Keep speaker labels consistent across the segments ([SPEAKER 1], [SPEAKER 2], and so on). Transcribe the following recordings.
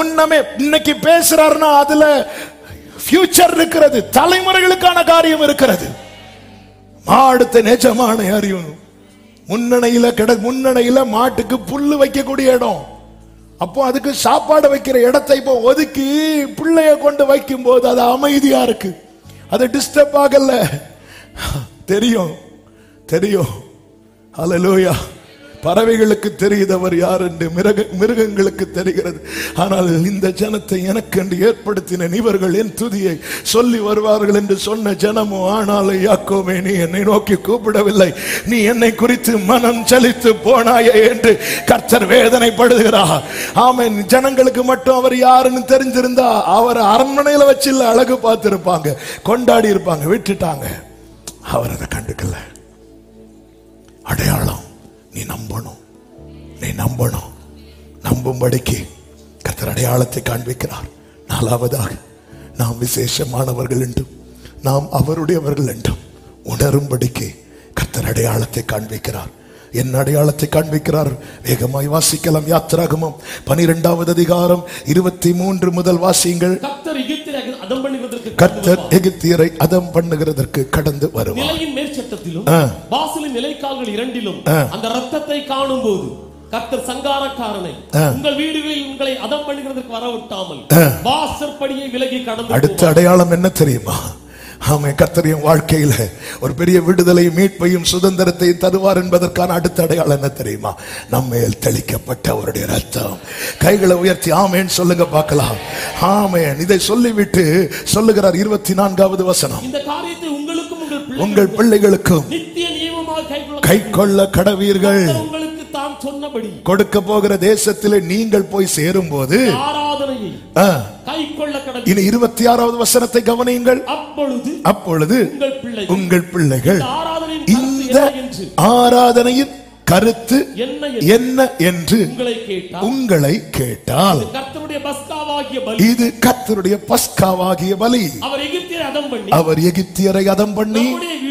[SPEAKER 1] முன்னமே இன்னைக்கு பேசுறாருன்னா அதுல ஃபியூச்சர் இருக்கிறது, தலைமுறைகளுக்கான காரியம் இருக்கிறது. மாடுத்த நிஜமான அறியும். முன்னணையில மாட்டுக்கு புல்லு வைக்கக்கூடிய இடம், அப்போ அதுக்கு சாப்பாடு வைக்கிற இடத்தை இப்போ ஒதுக்கி பிள்ளைய கொண்டு வைக்கும் போது அது அமைதியா இருக்கு, அது டிஸ்டர்ப் ஆகல. தெரியும் தெரியும். ஹல்லேலூயா. பறவைகளுக்கு தெரியுதவர் யார் என்று, மிருகங்களுக்கு தெரிகிறது. ஆனால் இந்த ஜனத்தை எனக்கென்று ஏற்படுத்தின இவர்கள் என் துதியை சொல்லி வருவார்கள் என்று சொன்ன ஜனமோ, ஆனாலும் யாக்கோபே நீ என்னை நோக்கி கூப்பிடவில்லை, நீ என்னை குறித்து மனம் சலித்து போனாயே என்று கர்த்தர் வேதனைப்படுகிறார். ஆமென். ஜனங்களுக்கு மட்டும் அவர் யாருன்னு தெரிஞ்சிருந்தா அவர் அரண்மனையில வச்சு இல்ல அழகு பார்த்திருப்பாங்க, கொண்டாடி இருப்பாங்க. விட்டுட்டாங்க, அவர் அதை கண்டுக்கல. அடையாளம் நீ நம்பணும், நீ நம்பணும். நம்பும்படிக்கு கர்த்தர் அடையாளத்தை காண்பிக்கிறார். நாலாவதாக, நாம் விசேஷமானவர்கள் என்றும் நாம் அவருடையவர்கள் என்றும் உணரும்படிக்கு கர்த்தர் அடையாளத்தை காண்பிக்கிறார். என்ன அடையாளத்தை காண்பிக்கிறார்? வேகமாய் வாசிக்கலாம். யாத்திராகமம் 12வது அதிகாரம் 23 முதல் வாசியுங்கள். கர்த்தர் எகிப்தியரை அதம் பண்ணுகிறதற்கு கடந்து வருவார்.
[SPEAKER 2] நிலையின் மேற்சட்டத்திலும் வாசலின் நிலைக்கால்கள் இரண்டிலும் அந்த இரத்தத்தை காணும்போது கர்த்தர் சங்காரக்காரனை உங்கள் வீடுகளில் உங்களை அதம் பண்ணுகிறதற்கு வரவிட்டாமல் வாசற்படியை விலகி கடந்து.
[SPEAKER 1] அடுத்த அடையாளம் என்ன தெரியுமா? ஆமென். கர்த்தரின் வாழ்க்கையில ஒரு பெரிய விடுதலை, மீட்பையும் சுதந்திரத்தையும் தருவார் என்பதற்கான அடுத்த அடையாளம் என்ன தெரியுமா? நம்மேல் தெளிக்கப்பட்ட அவருடைய ரத்தம். கைகளை உயர்த்தி ஆமென் சொல்லுங்க பார்க்கலாம். ஆமென். இதை சொல்லிவிட்டு சொல்லுகிறார் 24வது வசனம்.
[SPEAKER 2] இந்த காரியத்தை உங்களுக்கும்
[SPEAKER 1] உங்கள் பிள்ளைகளுக்கும்
[SPEAKER 2] நித்திய நியமமாக
[SPEAKER 1] கைக்கொள்ள கடவீர்கள்.
[SPEAKER 2] உங்களுக்கு தாம் சொன்னபடி
[SPEAKER 1] கொடுக்க போகிற தேசத்திலே நீங்கள் போய் சேரும் போது
[SPEAKER 2] ஆராதனையை கைக்கொள்ள கடவீர்கள்.
[SPEAKER 1] இனி 26வது வசனத்தை கவனியுங்கள். அப்பொழுது உங்கள் பிள்ளைகள் இந்த ஆராதனையின் கருத்து என்ன என்று உங்களை கேட்டால் இது கர்த்தருடைய பஸ்காவாகிய பலி. அவர் எகிப்தியரை அதம் பண்ணி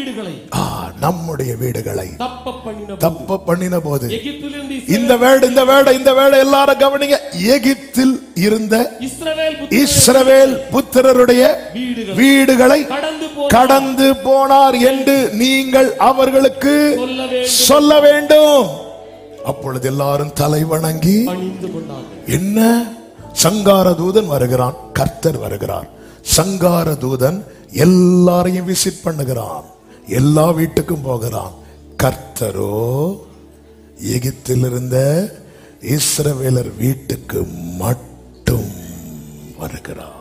[SPEAKER 1] நம்முடைய வீடுகளை தப்ப பண்ணின போது, இந்த வேட எல்லாரும் கவனிங்க. எகிப்தில் இருந்த இஸ்ரவேல் புத்திரருடைய வீடுகளை கடந்து போனார் என்று நீங்கள் அவர்களுக்கு சொல்ல வேண்டும். அப்பொழுது எல்லாரும் தலை வணங்கி, என்ன சங்கார தூதன் வருகிறான், கர்த்தர் வருகிறார். சங்கார தூதன் எல்லாரையும் விசிட் பண்ணுகிறான், எல்லா வீட்டுக்கும் போகிறான். கர்த்தரோ எகிப்தில் இருந்த இஸ்ரவேலர் வீட்டுக்கு மட்டும் வருகிறார்.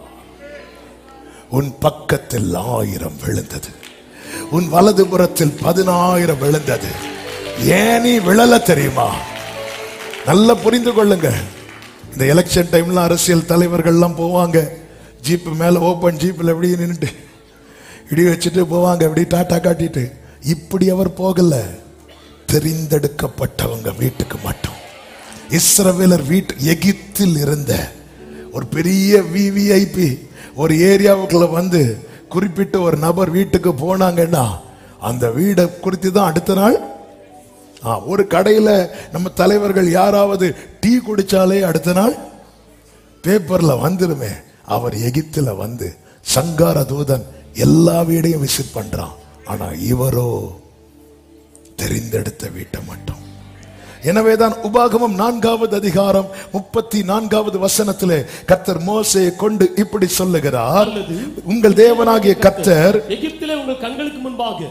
[SPEAKER 1] உன் பக்கத்தில் 1000 விழுந்தது, உன் வலதுபுறத்தில் 10,000 விழுந்தது. ஏன் நீ விழல தெரியுமா? நல்லா புரிந்து கொள்ளுங்க. இந்த எலெக்ஷன் டைம்ல அரசியல் தலைவர்கள் எல்லாம் போவாங்க, ஜீப் மேல ஓபன் ஜீப்ல எப்படி நின்னுட்டு இடி வச்சுட்டு போவாங்க, எப்படி டாட்டா காட்டிட்டு. இப்படி அவர் போகல, தெரிந்தெடுக்கப்பட்டவங்க வீட்டுக்கு மட்டும். இஸ்ரவேலர் வீட்டு எகிப்தில் இருந்த ஒரு பெரிய விவிஐபி ஒரு ஏரியாவுக்குள்ள வந்து குறிப்பிட்ட ஒரு நபர் வீட்டுக்கு போனாங்கன்னா அந்த வீடை குறித்து தான் அடுத்த நாள் ஒரு கடையில நம்ம தலைவர்கள் யாராவது டீ குடிச்சாலே அடுத்த நாள் பேப்பர்ல வந்துருமே. அவர் எகிப்துல வந்து சங்கார தூதன் எல்லா வீடையும் விசிட் பண்றான். ஆனா இவரோ தெரிந்தெடுத்த வீட்டை மட்டும். எனவேதான் உபாகமம் 4வது அதிகாரம் 34வது வசனத்திலே கர்த்தர் மோசேயை கொண்டு இப்படி சொல்லுகிறார், உங்கள் தேவனாகிய கர்த்தர்
[SPEAKER 2] எகிப்திலே உங்கள் கண்களுக்கு முன்பாக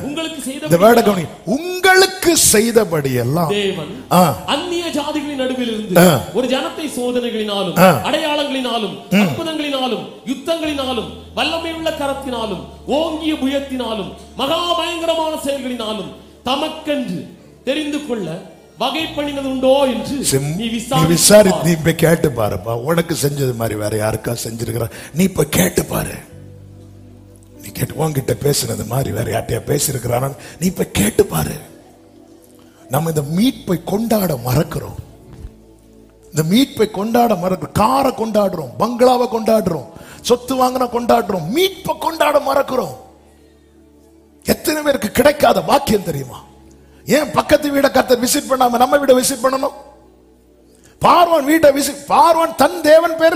[SPEAKER 1] உங்களுக்கு செய்தபடி எல்லாம்
[SPEAKER 2] தேவன் அந்நிய ஜாதிகளின் நடுவில் இருந்து ஒரு ஜனத்தை சோதனைகளினாலும் அடையாளங்களினாலும் அற்புதங்களினாலும் யுத்தங்களினாலும் வல்லமையுள்ள கரத்தினாலும் ஓங்கிய புயத்தினாலும் மகா பயங்கரமான செயல்களினாலும் தமக்கென்று தெரிந்து கொள்ள வகை பண்ணினது உண்டோ என்று நீ
[SPEAKER 1] விசாரித்து நீ இப்ப கேட்டு பாருப்பா. உனக்கு செஞ்சது மாதிரி வேற யாருக்கா செஞ்சிருக்கிற? நீ இப்ப கேட்டு பாரு. நீ கேட்டு உன்கிட்ட பேசுனது மாதிரி வேற யார்ட்டையா பேசிருக்கிறான? நீ இப்ப கேட்டு பாரு. நம்ம இந்த மீட்பை கொண்டாட மறக்கிறோம். இந்த மீட்பை கொண்டாட மறக்கிறோம். காரை கொண்டாடுறோம், பங்களாவை கொண்டாடுறோம், சொத்து வாங்கின கொண்டாடுறோம், மீட்பை கொண்டாட மறக்கிறோம். எத்தனை பேருக்கு கிடைக்காத பாக்கியம் தெரியுமா? ஏன் பக்கத்து வீட கர்த்தர் விசிட் பண்ணாம நம்ம வீட விசிட் பண்ணணும்? பார்வான் வீட்டை விசிட், பார்வான் தன் தேவன் பேர்